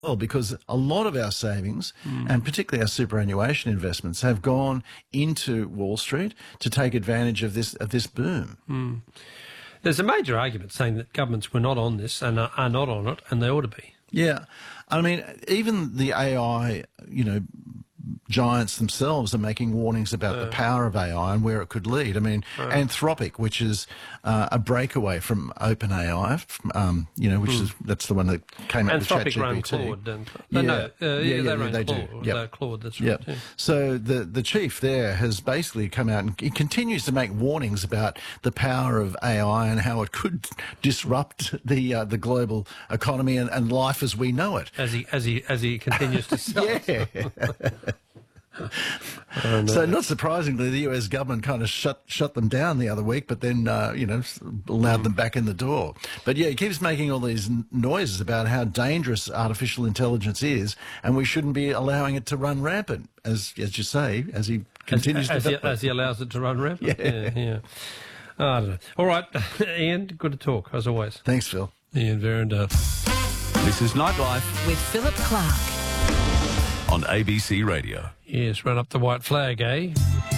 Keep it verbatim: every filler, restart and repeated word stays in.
well, because a lot of our savings, mm. and particularly our superannuation investments, have gone into Wall Street to take advantage of this of this boom. Mm. There's a major argument saying that governments were not on this and are, are not on it, and they ought to be. Yeah. I mean, even the A I, you know, giants themselves are making warnings about uh, the power of A I and where it could lead. I mean, uh, Anthropic, which is uh, a breakaway from OpenAI, um, you know, which hmm. is that's the one that came up with ChatGPT. Anthropic run Claude, don't they? Yeah. No, uh, yeah, yeah, yeah, they yeah, run they Claude. do. Yep. Uh, Claude, that's yep. right. Yeah. So the the chief there has basically come out and he continues to make warnings about the power of A I and how it could disrupt the uh, the global economy and, and life as we know it. As he as he as he continues to sell. Yeah. Oh, no. So, not surprisingly, the U S government kind of shut shut them down the other week, but then, uh, you know, allowed mm. them back in the door. But, yeah, he keeps making all these noises about how dangerous artificial intelligence is, and we shouldn't be allowing it to run rampant, as as you say, as he continues as, to... As he, as he allows it to run rampant? Yeah. yeah, yeah. Oh, I don't know. All right, Ian, good to talk, as always. Thanks, Phil. Ian Verrendale. This is Nightlife with Philip Clark on A B C Radio. Yes, run up the white flag, eh?